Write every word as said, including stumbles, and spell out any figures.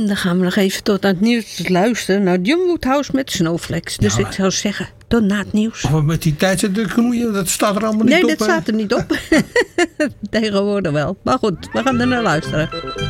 dan gaan we nog even tot aan het nieuws luisteren naar John Woodhouse met Snowflakes. Dus ja, ik zou zeggen, tot na het nieuws. Of met die tijdsuitdrukking, dat staat er allemaal niet nee, op. Nee, dat staat er niet op. Tegenwoordig wel. Maar goed, we gaan er naar luisteren.